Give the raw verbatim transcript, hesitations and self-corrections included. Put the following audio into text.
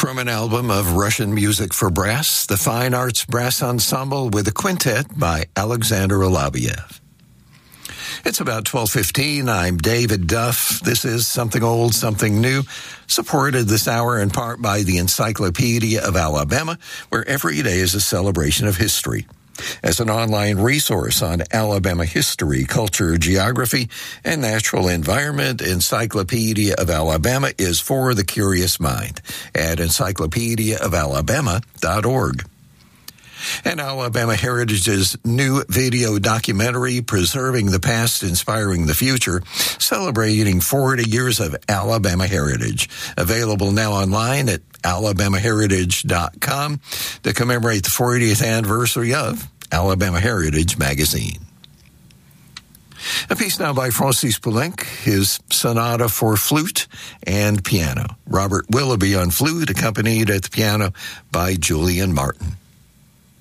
From an album of Russian music for brass, the Fine Arts Brass Ensemble with a quintet by Alexander Alabiev. It's about twelve fifteen. I'm David Duff. This is Something Old, Something New, supported this hour in part by the Encyclopedia of Alabama, where every day is a celebration of history. As an online resource on Alabama history, culture, geography, and natural environment, Encyclopedia of Alabama is for the curious mind at encyclopedia of alabama dot org. And Alabama Heritage's new video documentary, Preserving the Past, Inspiring the Future, celebrating forty years of Alabama heritage. Available now online at alabama heritage dot com to commemorate the fortieth anniversary of Alabama Heritage Magazine. A piece now by Francis Poulenc, his sonata for flute and piano. Robert Willoughby on flute, accompanied at the piano by Julian Martin.